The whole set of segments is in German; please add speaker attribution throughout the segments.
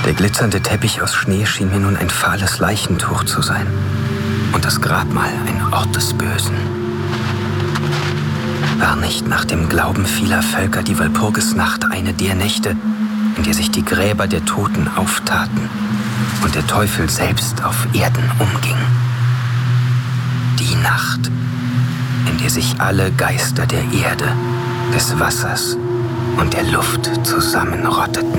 Speaker 1: Der glitzernde Teppich aus Schnee schien mir nun ein fahles Leichentuch zu sein. Und das Grabmal ein Ort des Bösen. War nicht nach dem Glauben vieler Völker die Walpurgisnacht eine der Nächte, in der sich die Gräber der Toten auftaten und der Teufel selbst auf Erden umging? Die Nacht, in der sich alle Geister der Erde, des Wassers und der Luft zusammenrotteten.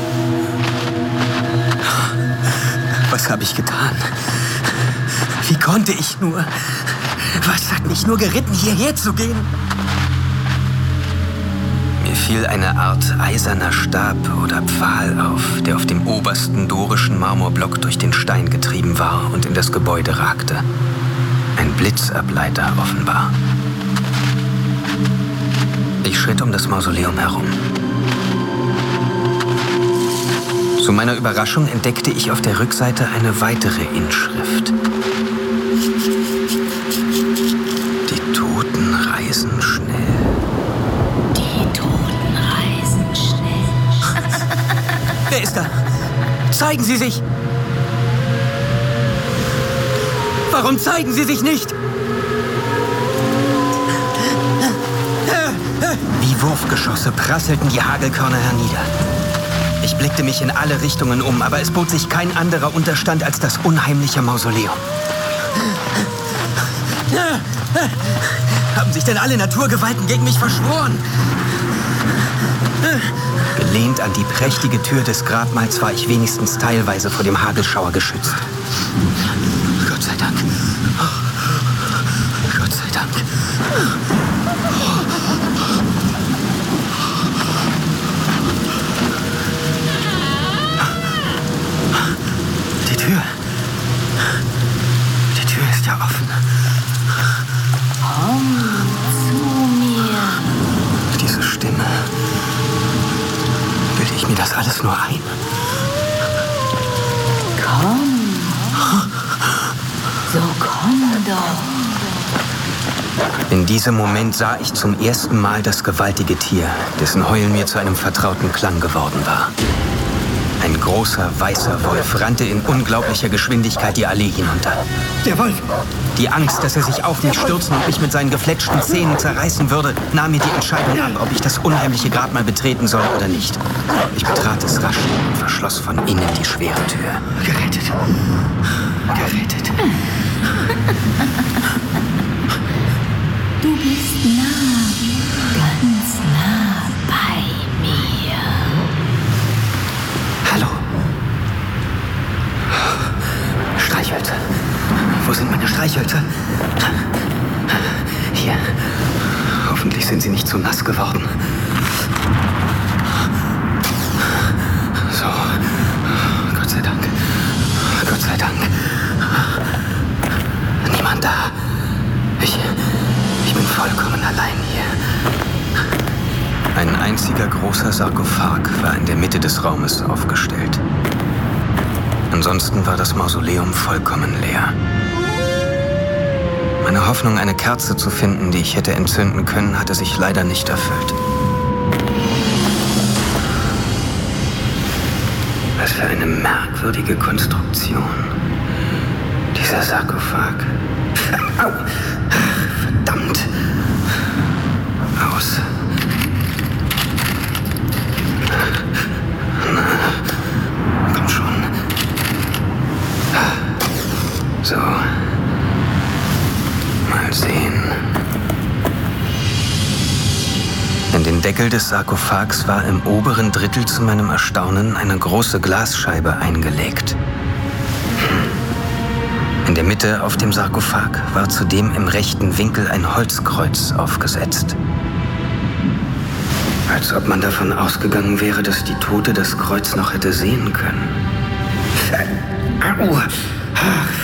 Speaker 1: Was habe ich getan? Wie konnte ich nur? Was hat mich nur geritten, hierher zu gehen? Mir fiel eine Art eiserner Stab oder Pfahl auf, der auf dem obersten dorischen Marmorblock durch den Stein getrieben war und in das Gebäude ragte. Ein Blitzableiter offenbar. Ich schritt um das Mausoleum herum. Zu meiner Überraschung entdeckte ich auf der Rückseite eine weitere Inschrift. Die Toten reisen schnell.
Speaker 2: Die Toten reisen schnell.
Speaker 1: Wer ist da? Zeigen Sie sich! Warum zeigen Sie sich nicht? Wie Wurfgeschosse prasselten die Hagelkörner hernieder. Ich blickte mich in alle Richtungen um, aber es bot sich kein anderer Unterstand als das unheimliche Mausoleum. Haben sich denn alle Naturgewalten gegen mich verschworen? Gelehnt an die prächtige Tür des Grabmals war ich wenigstens teilweise vor dem Hagelschauer geschützt. Gott sei Dank. Gott sei Dank. Die Tür ist ja offen.
Speaker 2: Komm zu mir.
Speaker 1: Diese Stimme. Bilde ich mir das alles nur ein?
Speaker 2: Komm. So komm doch.
Speaker 1: In diesem Moment sah ich zum ersten Mal das gewaltige Tier, dessen Heulen mir zu einem vertrauten Klang geworden war. Ein großer, weißer Wolf rannte in unglaublicher Geschwindigkeit die Allee hinunter. Der Wolf! Die Angst, dass er sich auf mich stürzen und mich mit seinen gefletschten Zähnen zerreißen würde, nahm mir die Entscheidung ab, ob ich das unheimliche Grabmal betreten soll oder nicht. Ich betrat es rasch und verschloss von innen die schwere Tür. Gerettet. Gerettet.
Speaker 2: Du bist nah, ganz nah bei mir.
Speaker 1: Hallo. Streichhölzer. Wo sind meine Streichhölzer? Hier. Hoffentlich sind sie nicht zu nass geworden. So. Gott sei Dank. Gott sei Dank. Niemand da. Ich bin vollkommen allein hier. Ein einziger großer Sarkophag war in der Mitte des Raumes aufgestellt. Ansonsten war das Mausoleum vollkommen leer. Meine Hoffnung, eine Kerze zu finden, die ich hätte entzünden können, hatte sich leider nicht erfüllt. Was für eine merkwürdige Konstruktion. Dieser Sarkophag. Au! Verdammt! Aus. Na, komm schon. So. Mal sehen. In den Deckel des Sarkophags war im oberen Drittel zu meinem Erstaunen eine große Glasscheibe eingelegt. In der Mitte auf dem Sarkophag war zudem im rechten Winkel ein Holzkreuz aufgesetzt. Als ob man davon ausgegangen wäre, dass die Tote das Kreuz noch hätte sehen können. Au! Ach,